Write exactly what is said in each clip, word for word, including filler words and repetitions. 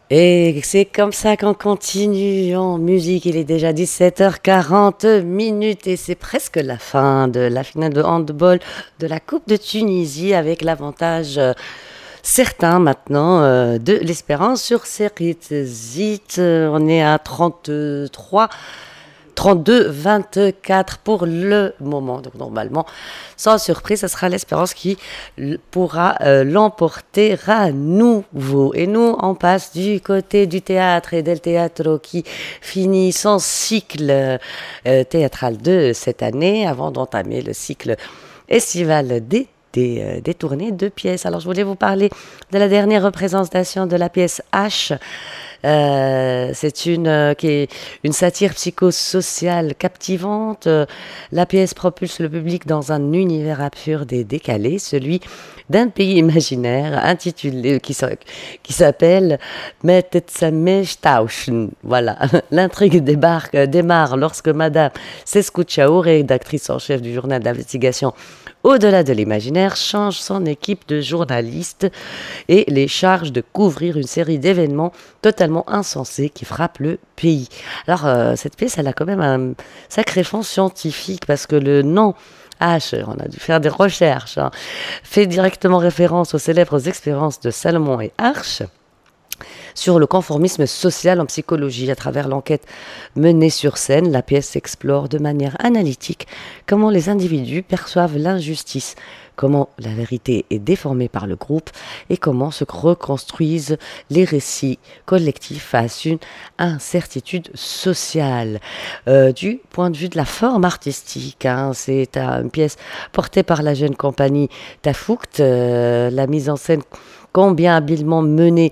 Et c'est comme ça qu'on continue en musique. Il est déjà dix-sept heures quarante minutes et c'est presque la fin de la finale de handball de la Coupe de Tunisie avec l'avantage euh, certain maintenant euh, de l'Espérance sur Serrit Zit. Euh, on est à trente-trois trente-deux vingt-quatre pour le moment. Donc normalement, sans surprise, ce sera l'Espérance qui l- pourra euh, l'emporter à nouveau. Et nous, on passe du côté du théâtre et del teatro qui finit son cycle euh, théâtral de cette année avant d'entamer le cycle estival des des, euh, des tournées de pièces. Alors, je voulais vous parler de la dernière représentation de la pièce H. Euh, c'est une, euh, qui est une satire psychosociale captivante. Euh, La pièce propulse le public dans un univers absurde et décalé, celui d'un pays imaginaire intitulé, qui, s'a- qui s'appelle Metetsamesh Tauschen. Voilà. L'intrigue débarque, euh, démarre lorsque Madame Sescucciao, rédactrice en chef du journal d'investigation Au-delà de l'imaginaire, change son équipe de journalistes et les charge de couvrir une série d'événements totalement insensés qui frappent le pays. Alors, euh, cette pièce, elle a quand même un sacré fond scientifique parce que le nom H, on a dû faire des recherches, hein, fait directement référence aux célèbres expériences de Salomon et Arche sur le conformisme social en psychologie. À travers l'enquête menée sur scène, la pièce explore de manière analytique comment les individus perçoivent l'injustice, comment la vérité est déformée par le groupe et comment se reconstruisent les récits collectifs face à une incertitude sociale. Euh, du point de vue de la forme artistique, hein, c'est euh, une pièce portée par la jeune compagnie Tafoukt, euh, la mise en scène combien habilement menée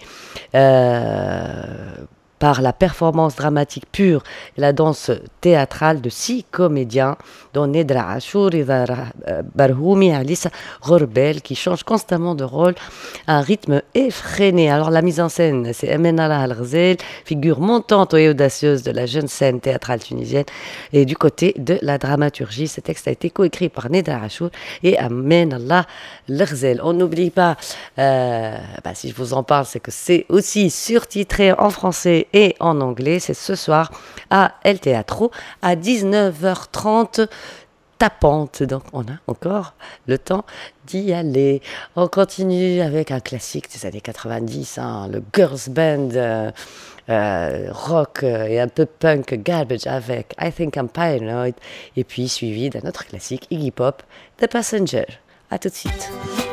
euh, par la performance dramatique pure et la danse théâtrale de six comédiens, dont Nedra Achour, Ida Ra- Barhoumi et Alissa Rorbel, qui changent constamment de rôle à un rythme effréné. Alors la mise en scène, c'est Emenala Al-Ghazel, figure montante et audacieuse de la jeune scène théâtrale tunisienne. Et du côté de la dramaturgie, ce texte a été coécrit par Nedra Achour et Amenallah Al-Ghazel. On n'oublie pas, euh, bah, si je vous en parle, c'est que c'est aussi surtitré en français et en anglais. C'est ce soir à El Teatro à dix-neuf heures trente tapante. Donc on a encore le temps d'y aller. On continue avec un classique des années quatre-vingt-dix, hein, le girls band euh, euh, rock euh, et un peu punk garbage avec I Think I'm Paranoid, et puis suivi d'un autre classique Iggy Pop, The Passenger. À tout de suite.